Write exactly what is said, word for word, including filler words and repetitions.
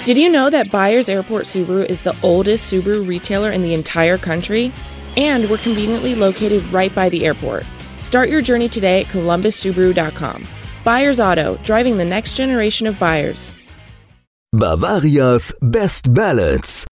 Did you know that Byers Airport Subaru is the oldest Subaru retailer in the entire country? And we're conveniently located right by the airport. Start your journey today at columbus subaru dot com. Byers Auto, driving the next generation of buyers. Bavaria's Best Ballads.